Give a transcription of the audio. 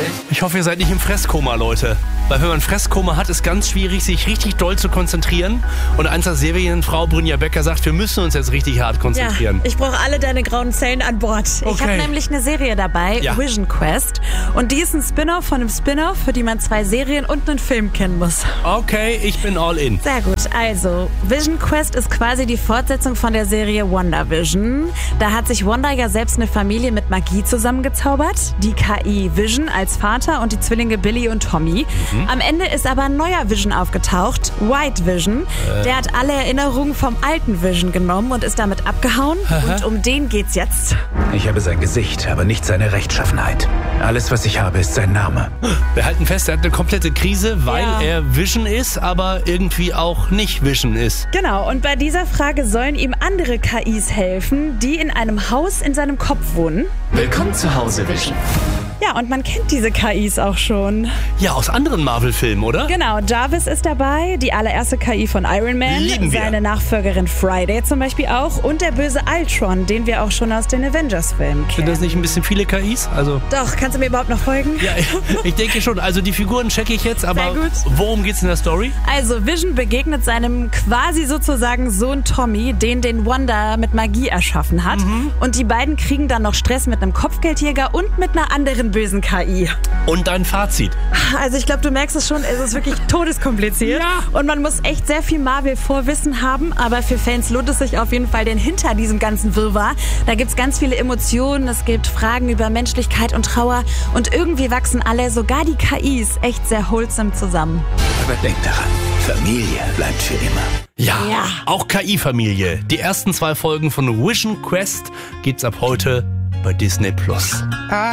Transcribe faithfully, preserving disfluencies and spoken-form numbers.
Ich hoffe, ihr seid nicht im Fresskoma, Leute. Weil wenn man Fresskoma hat, ist ganz schwierig, sich richtig doll zu konzentrieren. Und eins als Serienfrau Brynja Becker sagt, wir müssen uns jetzt richtig hart konzentrieren. Ja, ich brauche alle deine grauen Zellen an Bord. Okay. Ich habe nämlich eine Serie dabei, Ja. Vision Quest. Und die ist ein Spin-off von einem Spin-off, für die man zwei Serien und einen Film kennen muss. Okay, ich bin all in. Sehr gut. Also, Vision Quest ist quasi die Fortsetzung von der Serie WandaVision. Da hat sich Wanda ja selbst eine Familie mit Magie zusammengezaubert. Die K I Vision als Vater und die Zwillinge Billy und Tommy. Mhm. Am Ende ist aber ein neuer Vision aufgetaucht, White Vision. Äh. Der hat alle Erinnerungen vom alten Vision genommen und ist damit abgehauen. Aha. Und um den geht's jetzt. Ich habe sein Gesicht, aber nicht seine Rechtschaffenheit. Alles, was ich habe, ist sein Name. Wir halten fest, er hat eine komplette Krise, weil ja. er Vision ist, aber irgendwie auch nicht Vision ist. Genau, und bei dieser Frage sollen ihm andere K Is helfen, die in einem Haus in seinem Kopf wohnen. Willkommen zu Hause, Vision. Ja, und man kennt diese K Is auch schon. Ja, aus anderen Marvel-Filmen, oder? Genau, Jarvis ist dabei, die allererste K I von Iron Man. Lieben wir. Seine Nachfolgerin Friday zum Beispiel auch. Und der böse Ultron, den wir auch schon aus den Avengers-Filmen kennen. Sind das nicht ein bisschen viele K Is? Also Doch, kannst du mir überhaupt noch folgen? ja, ich denke schon. Also die Figuren checke ich jetzt, aber Sehr gut. Worum geht's in der Story? Also Vision begegnet seinem quasi sozusagen Sohn Tommy, den den Wanda mit Magie erschaffen hat. Mhm. Und die beiden kriegen dann noch Stress mit einem Kopfgeldjäger und mit einer anderen bösen K I. Und dein Fazit? Also ich glaube, du merkst es schon, es ist wirklich todeskompliziert. Ja. Und man muss echt sehr viel Marvel-Vorwissen haben, aber für Fans lohnt es sich auf jeden Fall, denn hinter diesem ganzen Wirrwarr, da gibt es ganz viele Emotionen, es gibt Fragen über Menschlichkeit und Trauer und irgendwie wachsen alle, sogar die K Is, echt sehr wholesome zusammen. Aber denk daran, Familie bleibt für immer. Ja, Ja. auch K I-Familie. Die ersten zwei Folgen von Vision Quest gibt's ab heute bei Disney Plus.